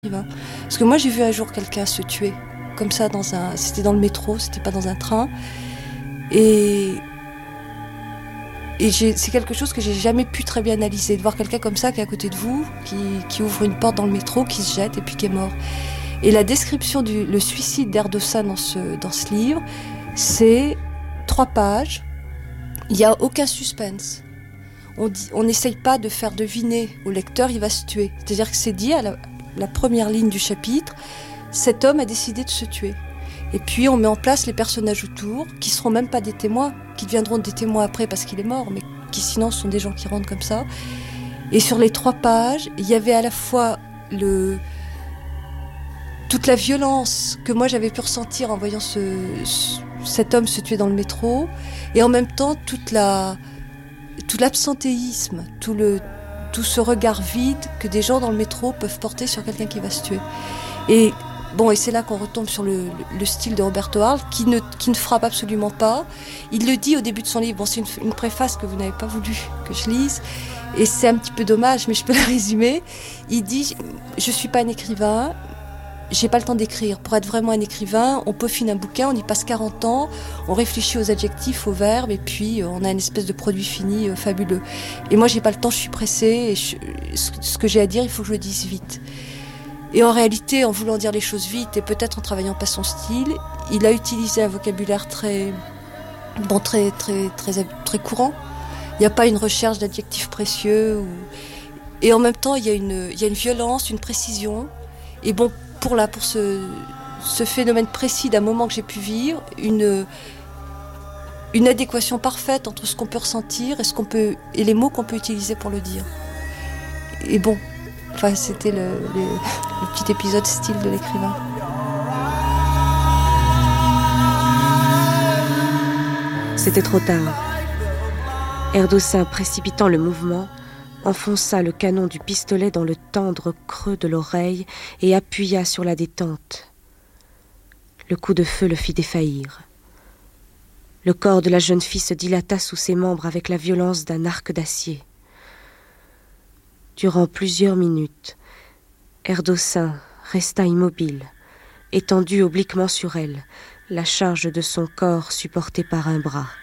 Parce que moi j'ai vu un jour quelqu'un se tuer, comme ça, c'était dans le métro, c'était pas dans un train. Et c'est quelque chose que j'ai jamais pu très bien analyser, de voir quelqu'un comme ça qui est à côté de vous, qui ouvre une porte dans le métro, qui se jette et puis qui est mort. Et la description le suicide d'Erdoğan dans ce livre, c'est 3 pages, il n'y a aucun suspense. On n'essaye pas de faire deviner au lecteur, il va se tuer. C'est-à-dire que c'est dit à la première ligne du chapitre, cet homme a décidé de se tuer. Et puis on met en place les personnages autour, qui ne seront même pas des témoins, qui deviendront des témoins après parce qu'il est mort, mais qui sinon sont des gens qui rentrent comme ça. Et sur les 3 pages, il y avait à la fois toute la violence que moi j'avais pu ressentir en voyant cet homme se tuer dans le métro, et en même temps tout l'absentéisme, tout ce regard vide que des gens dans le métro peuvent porter sur quelqu'un qui va se tuer. Et c'est là qu'on retombe sur le style de Roberto Arlt, qui ne frappe absolument pas. Il le dit au début de son livre. C'est une préface que vous n'avez pas voulu que je lise, et c'est un petit peu dommage, mais je peux la résumer. Il dit « Je suis pas un écrivain, j'ai pas le temps d'écrire. Pour être vraiment un écrivain, on peaufine un bouquin, on y passe 40 ans, on réfléchit aux adjectifs, aux verbes, et puis on a une espèce de produit fini fabuleux. Et moi, j'ai pas le temps, je suis pressée, et ce que j'ai à dire, il faut que je le dise vite. » Et en réalité, en voulant dire les choses vite, et peut-être en travaillant pas son style, il a utilisé un vocabulaire très courant. Il n'y a pas une recherche d'adjectifs précieux. Et en même temps, il y a une violence, une précision. Et pour ce phénomène précis d'un moment que j'ai pu vivre, une adéquation parfaite entre ce qu'on peut ressentir et les mots qu'on peut utiliser pour le dire. Et c'était le petit épisode style de l'écrivain. C'était trop tard. Erdoğan, précipitant le mouvement, enfonça le canon du pistolet dans le tendre creux de l'oreille et appuya sur la détente. Le coup de feu le fit défaillir. Le corps de la jeune fille se dilata sous ses membres avec la violence d'un arc d'acier. Durant plusieurs minutes, Erdoğan resta immobile, étendu obliquement sur elle, la charge de son corps supportée par un bras.